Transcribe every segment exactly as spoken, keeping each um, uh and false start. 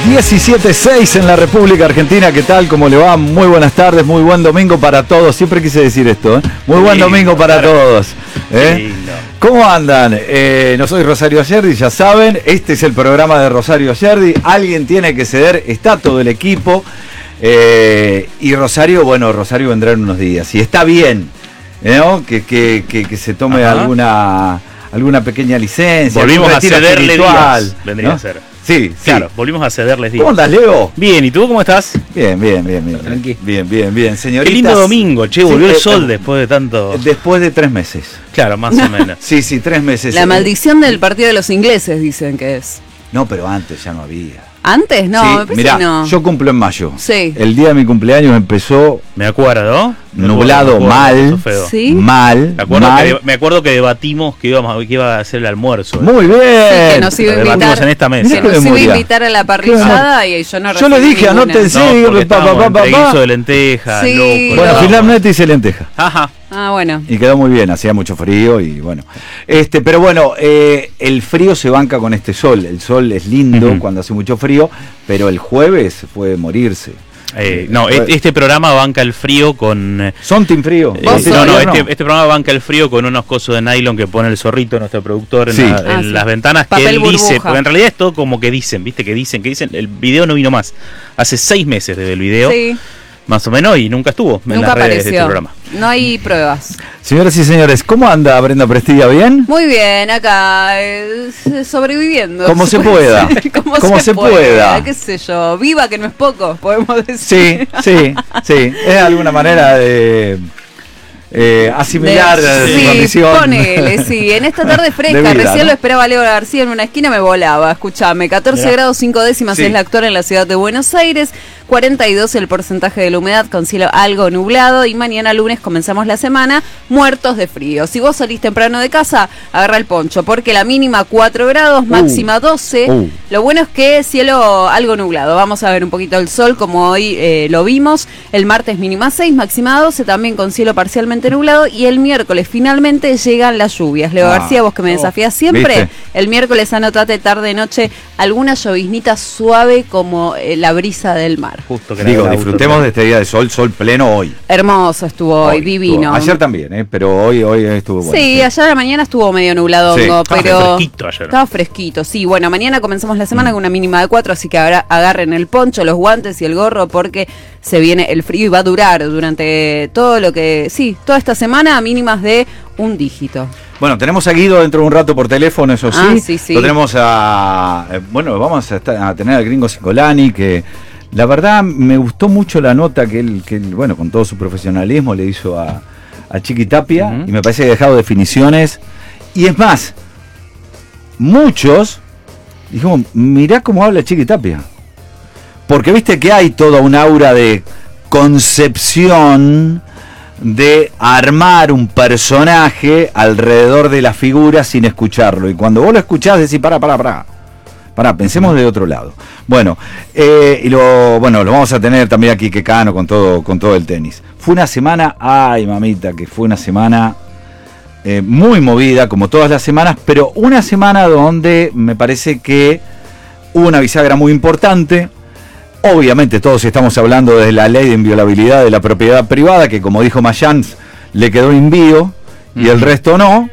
diecisiete seis en la República Argentina. ¿Qué tal? ¿Cómo le va? Muy buenas tardes, muy buen domingo para todos. Siempre quise decir esto, ¿eh? Muy buen domingo para todos, ¿eh? ¿Cómo andan? Eh, no soy Rosario Ayerdi, ya saben. Este es el programa de Rosario Ayerdi. Alguien tiene que ceder, está todo el equipo. Eh, y Rosario, bueno, Rosario vendrá en unos días. Y está bien, ¿no? Que, que, que, que se tome Ajá. alguna alguna pequeña licencia. Volvimos a cederle días, vendría, ¿no?, a ser. Sí, claro, sí. Volvimos a cederles días. ¿Cómo andas, Leo? Bien, ¿y tú cómo estás? Bien, bien, bien, bien. Tranqui. Bien, bien, bien. Señoritas. Qué lindo domingo, che, volvió sí, el sol eh, después de tanto... Después de tres meses. Claro, más o menos. Sí, sí, tres meses. La maldición del partido de los ingleses, dicen que es. No, pero antes ya no había. ¿Antes? No, sí, me parece mirá, que no. Yo cumplo en mayo. Sí. El día de mi cumpleaños empezó... Me acuerdo. Nublado, me acuerdo, mal. feo. ¿Sí? Mal. Me acuerdo, mal. Que, me acuerdo que debatimos que, íbamos, que iba a hacer el almuerzo. Muy bien. Sí, que nos iba a Lo debatimos invitar, en esta mesa. que nos iba a invitar a la parrillada y yo no Yo le dije, anótense. No, porque pa, pa, estábamos pa, pa, entre pa. guiso de lenteja, Sí. loco, Bueno, no. finalmente hice lenteja. Ajá. Ah, bueno. Y quedó muy bien, hacía mucho frío y bueno. Este, pero bueno, eh, el frío se banca con este sol. El sol es lindo Uh-huh. cuando hace mucho frío, pero el jueves puede morirse. Eh, no, este, este programa banca el frío con... eh, ¿Son team frío? eh, ¿Vos no, no, sos? este, este programa banca el frío con unos cosos de nylon que pone el zorrito, nuestro productor, en, Sí. la- Ah, en sí. las ventanas, Papel que él dice, burbuja. porque en realidad es todo como que dicen, viste, que dicen, que dicen, el video no vino más. Hace seis meses desde el video, Sí, más o menos, y nunca estuvo en nunca las redes de este apareció. programa. No hay pruebas. Señoras y señores, ¿cómo anda Brenda Prestigia? ¿Bien? Muy bien, acá eh, sobreviviendo. Como se pueda. Como Como se pueda. Qué sé yo, viva que no es poco, podemos Sí, decir. sí, sí. Es alguna manera de eh, asimilar De- su sí, condición. ponele, sí. En esta tarde de fresca, vida, recién ¿no? lo esperaba Leo García en una esquina, me volaba. Escuchame, catorce Mirá. grados cinco décimas Sí. es la actual en la ciudad de Buenos Aires, cuarenta y dos el porcentaje de la humedad con cielo algo nublado y mañana lunes comenzamos la semana muertos de frío. Si vos salís temprano de casa, agarra el poncho, porque la mínima cuatro grados, máxima doce. Uh. Lo bueno es que cielo algo nublado. Vamos a ver un poquito el sol como hoy eh, lo vimos. El martes mínima seis, máxima doce, también con cielo parcialmente nublado. Y el miércoles finalmente llegan las lluvias. Leo Ah, García, vos que me oh, desafías siempre, ¿viste? el miércoles anotate tarde noche alguna lloviznita suave como eh, la brisa del mar. Justo que Digo, era el disfrutemos auto. de este día de sol, sol pleno hoy. Hermoso estuvo hoy, Hoy divino. estuvo. Ayer también, ¿eh? Pero hoy, hoy estuvo bueno. Sí, ayer a la mañana estuvo medio nubladongo, Sí. Estaba pero fresquito ayer. estaba fresquito. Sí, bueno, mañana comenzamos la semana Mm. con una mínima de cuatro, así que ahora agarren el poncho, los guantes y el gorro porque se viene el frío y va a durar durante todo lo que... Sí, toda esta semana a mínimas de un dígito. Bueno, tenemos a Guido dentro de un rato por teléfono, eso sí. Ah, sí, sí. Lo tenemos a... eh, Bueno, vamos a, estar- a tener al gringo Cicolani, que la verdad me gustó mucho la nota que él, que él, bueno, con todo su profesionalismo le hizo a, a Chiqui Tapia, Ujú. y me parece que ha dejado definiciones. Y es más, muchos dijimos, mirá cómo habla Chiqui Tapia. Porque viste que hay toda un aura de concepción de armar un personaje alrededor de la figura sin escucharlo. Y cuando vos lo escuchás decís, pará, pará, pará. Pará, pensemos de otro lado. Bueno, eh, y lo bueno lo vamos a tener también aquí que Cano con todo, con todo el tenis. Fue una semana, ay mamita, que fue una semana eh, muy movida, como todas las semanas, pero una semana donde me parece que hubo una bisagra muy importante. Obviamente todos estamos hablando de la ley de inviolabilidad de la propiedad privada, que como dijo Mayans, le quedó invío y el Ujú. resto no.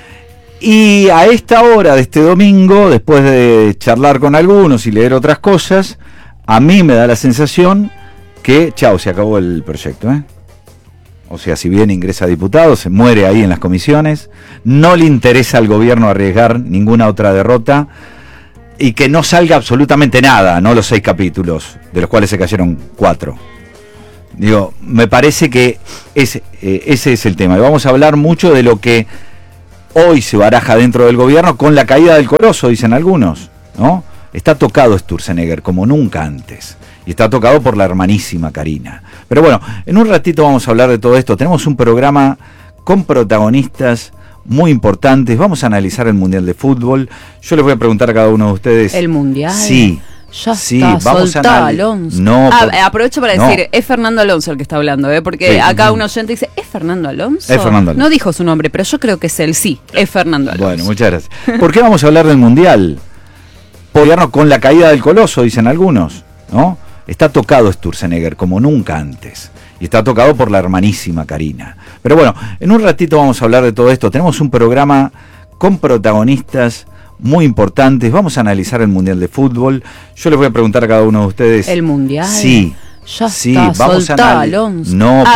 Y a esta hora de este domingo, después de charlar con algunos y leer otras cosas, a mí me da la sensación que, chao, se acabó el proyecto, ¿eh? O sea, si bien ingresa a diputado, se muere ahí en las comisiones, no le interesa al gobierno arriesgar ninguna otra derrota, y que no salga absolutamente nada, no los seis capítulos, de los cuales se cayeron cuatro. Digo, me parece que ese, eh, ese es el tema. Y vamos a hablar mucho de lo que hoy se baraja dentro del gobierno con la caída del Coloso, dicen algunos, ¿no? Está tocado Sturzenegger como nunca antes. Y está tocado por la hermanísima Karina. Pero bueno, en un ratito vamos a hablar de todo esto. Tenemos un programa con protagonistas muy importantes. Vamos a analizar el Mundial de Fútbol. Yo les voy a preguntar a cada uno de ustedes. El Mundial. Sí. Ya Sí, está, vamos soltá, a anali- Alonso. No, Ah, por- eh, aprovecho para no. decir, es Fernando Alonso el que está hablando, ¿eh? Porque Sí. acá un oyente dice, ¿es Fernando Alonso? Es Fernando Alonso. No dijo su nombre, pero yo creo que es él, sí, es Fernando Alonso. Bueno, muchas gracias. ¿Por qué vamos a hablar del Mundial? gobierno con la caída del Coloso, dicen algunos, ¿no? Está tocado Sturzenegger como nunca antes. Y está tocado por la hermanísima Karina. Pero bueno, en un ratito vamos a hablar de todo esto. Tenemos un programa con protagonistas muy importantes. Vamos a analizar el Mundial de Fútbol. Yo les voy a preguntar a cada uno de ustedes. ¿El Mundial? Sí. Ya sí, está, vamos soltá, a analizar. Alonso. No,